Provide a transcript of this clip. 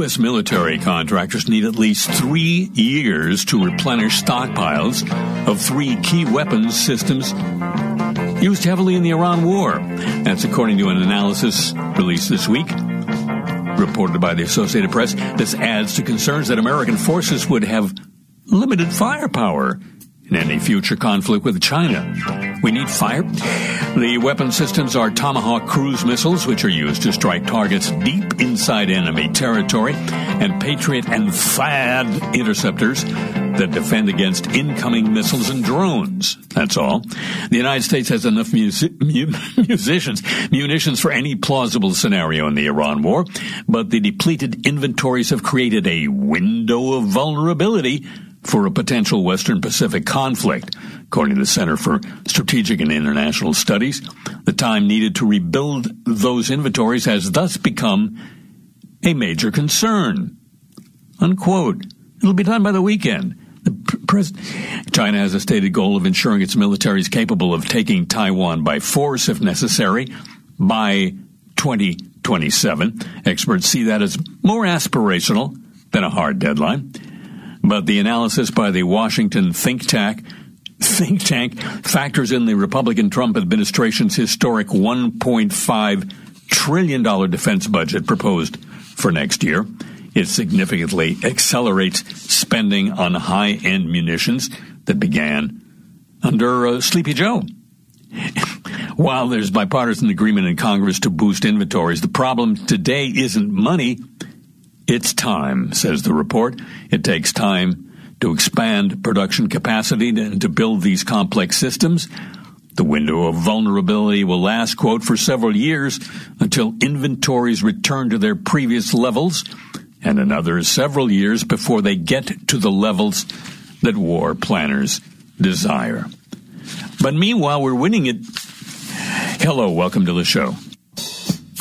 U.S. military contractors need at least 3 years to replenish stockpiles of 3 key weapons systems used heavily in the Iran war. That's according to an analysis released this week, reported by the Associated Press. This adds to concerns that American forces would have limited firepower in any future conflict with China. We need fire. The weapon systems are Tomahawk cruise missiles, which are used to strike targets deep inside enemy territory, and Patriot and THAAD interceptors that defend against incoming missiles and drones. That's all. The United States has enough munitions for any plausible scenario in the Iran war, but the depleted inventories have created a window of vulnerability for a potential Western Pacific conflict. According to the Center for Strategic and International Studies, the time needed to rebuild those inventories has thus become a major concern. Unquote. It'll be done by the weekend. China has a stated goal of ensuring its military is capable of taking Taiwan by force if necessary by 2027. Experts see that as more aspirational than a hard deadline. But the analysis by the Washington think tank factors in the Republican Trump administration's historic $1.5 trillion defense budget proposed for next year. It significantly accelerates spending on high-end munitions that began under Sleepy Joe. While there's bipartisan agreement in Congress to boost inventories, the problem today isn't money. It's time, says the report. It takes time to expand production capacity and to build these complex systems. The window of vulnerability will last, quote, for several years until inventories return to their previous levels, and another several years before they get to the levels that war planners desire. But meanwhile, we're winning it. Hello, welcome to the show.